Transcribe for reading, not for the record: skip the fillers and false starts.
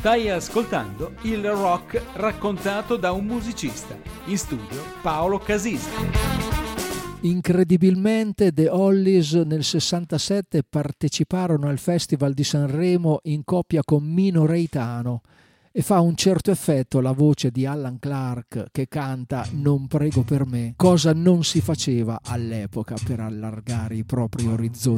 Stai ascoltando il rock raccontato da un musicista. In studio Paolo Casista. Incredibilmente The Hollies nel 67 parteciparono al Festival di Sanremo in coppia con Mino Reitano e fa un certo effetto la voce di Alan Clark che canta "Non prego per me", cosa non si faceva all'epoca per allargare i propri orizzonti